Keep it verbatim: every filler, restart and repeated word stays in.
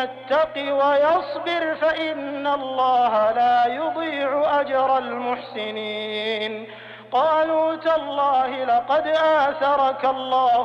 يتق ويصبر فإن الله لا يضيع أجر المحسنين. قالوا تالله لقد آثرك الله